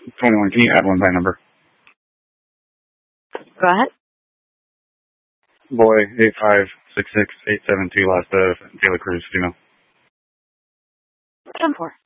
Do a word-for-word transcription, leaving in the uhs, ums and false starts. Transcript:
twenty-one. Can you add one by number? Go ahead. Boy, eight five six six eight seven two, last of Taylor Cruz, female. ten four.